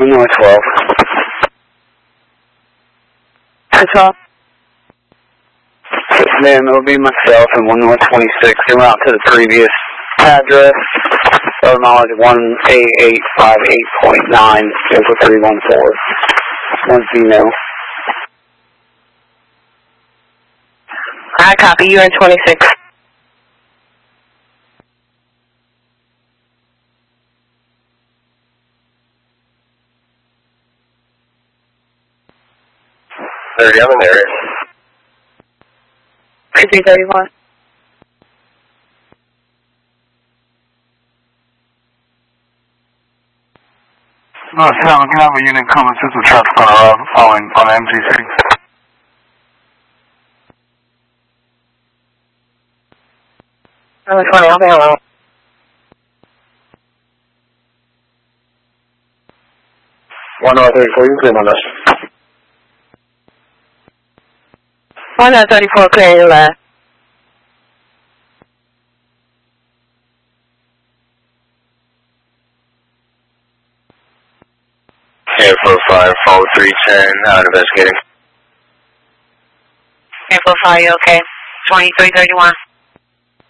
North 12. North 12. Ma'am, it will be myself and 1 North 26. They went out to the previous address. Road mileage 18858.9. Vehicle 314. One female. I copy. You in 26. I'm in there. 2331. North 7, can I have a unit come assist with traffic on MGC? North 20, I'll be alone. One North 34, you clear my left. 1 North 34, clear your left. Air 45, 4310, out investigating. Air 45, you okay? 2331.